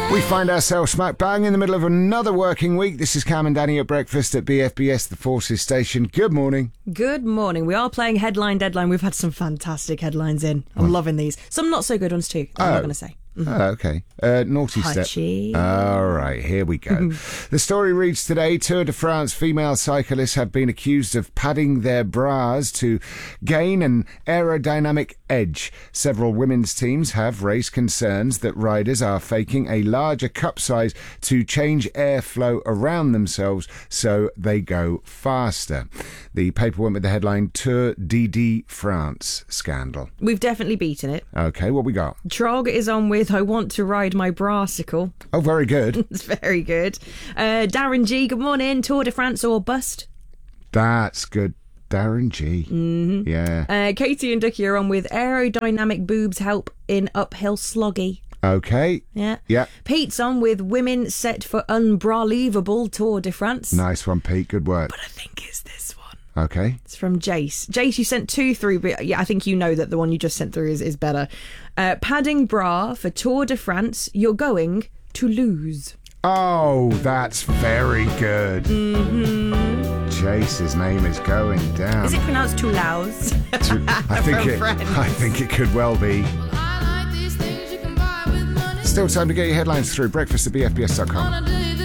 We find ourselves smack bang in the middle of another working week. This is Cam and Danny at breakfast at BFBS, the Forces Station. Good morning. Good morning. We are playing Headline Deadline. We've had some fantastic headlines in. I'm loving these. Some not so good ones too, I'm not going to say. Oh, okay. Naughty Touchy. step. All right, here we go. The story reads today, Tour de France female cyclists have been accused of padding their bras to gain an aerodynamic edge. Several women's teams have raised concerns that riders are faking a larger cup size to change airflow around themselves so they go faster. The paper went with the headline, Tour de France scandal. We've definitely beaten it. Okay, what we got? Trog is on with I want to ride my brasicle. Oh, very good. It's very good. Darren G, good morning. Tour de France or bust? That's good. Darren G. Mm-hmm. Yeah. Katie and Ducky are on with aerodynamic boobs help in uphill sloggy. Okay. Yeah. Yeah. Pete's on with women set for unbelievable Tour de France. Nice one, Pete. Good work. But I think it's this one. Okay. It's from Jace. Jace, you sent two through, but yeah, I think you know that the one you just sent through is better. Padding bra for Tour de France, you're going to lose. Oh, that's very good. Mm-hmm. Chase's name is going down. Is it pronounced Toulouse? I think it could well be. Still time to get your headlines through. Breakfast at BFBS.com.